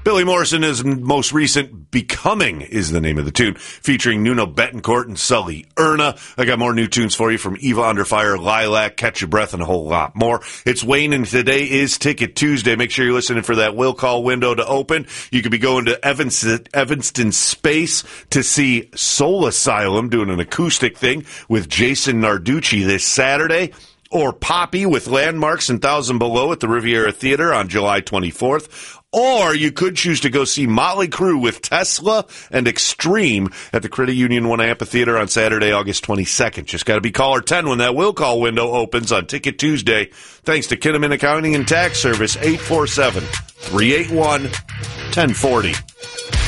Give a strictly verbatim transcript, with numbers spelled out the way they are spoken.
Billy Morrison is most recent Becoming is the name of the tune, featuring Nuno Betancourt and Sully Erna. I got more new tunes for you from Eva Under Fire, Lilac, Catch Your Breath, and a whole lot more. It's Wayne, and today is Ticket Tuesday. Make sure you're listening for that will call window to open. You could be going to Evanston, Evanston Space to see Soul Asylum doing an acoustic thing with Jason Narducci this Saturday. Or Poppy with Landmarks and Thousand Below at the Riviera Theater on July twenty-fourth. Or you could choose to go see Motley Crue with Tesla and Extreme at the Credit Union One Amphitheater on Saturday, August twenty-second. Just got to be caller ten when that will call window opens on Ticket Tuesday. Thanks to Kinnaman Accounting and Tax Service, eight four seven, three eight one, one oh four oh.